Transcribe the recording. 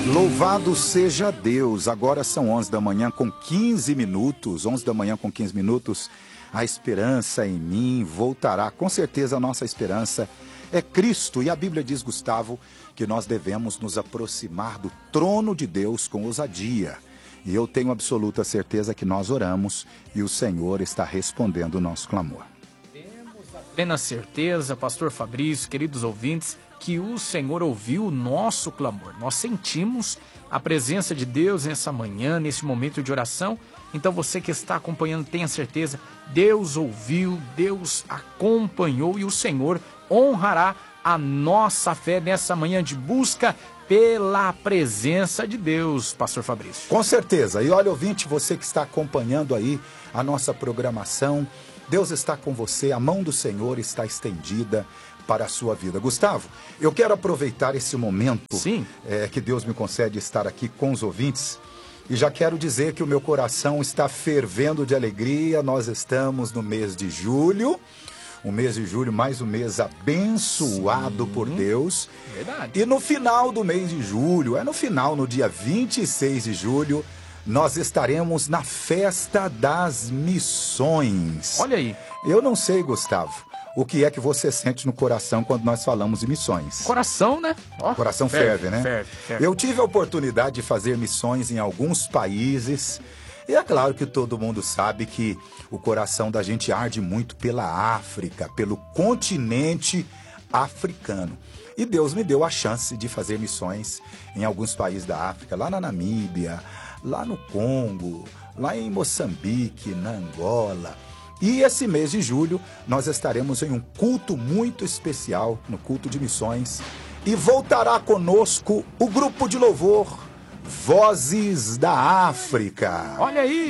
Louvado seja Deus, agora são 11 da manhã com 15 minutos, 11 da manhã com 15 minutos, a esperança em mim voltará, com certeza a nossa esperança é Cristo, e a Bíblia diz, Gustavo, que nós devemos nos aproximar do trono de Deus com ousadia, e eu tenho absoluta certeza que nós oramos e o Senhor está respondendo o nosso clamor. Temos a plena certeza, pastor Fabrício, queridos ouvintes, que o Senhor ouviu o nosso clamor. Nós sentimos a presença de Deus nessa manhã, nesse momento de oração. Então você que está acompanhando, tenha certeza, Deus ouviu, Deus acompanhou e o Senhor honrará a nossa fé nessa manhã de busca pela presença de Deus, pastor Fabrício. Com certeza. E olha, ouvinte, você que está acompanhando aí a nossa programação, Deus está com você, a mão do Senhor está estendida para a sua vida. Gustavo, eu quero aproveitar esse momento que Deus me concede estar aqui com os ouvintes e já quero dizer que o meu coração está fervendo de alegria. Nós estamos no mês de julho, o mês de julho, mais um mês abençoado por Deus. Verdade. E no final do mês de julho, no dia 26 de julho, nós estaremos na Festa das Missões. Olha aí. Eu não sei, Gustavo, o que é que você sente no coração quando nós falamos de missões? Coração, né? Coração ferve, né? Ferve. Eu tive a oportunidade de fazer missões em alguns países. E é claro que todo mundo sabe que o coração da gente arde muito pela África, pelo continente africano. E Deus me deu a chance de fazer missões em alguns países da África, lá na Namíbia, lá no Congo, lá em Moçambique, na Angola. E esse mês de julho nós estaremos em um culto muito especial, no culto de missões. E voltará conosco o grupo de louvor Vozes da África. Olha aí.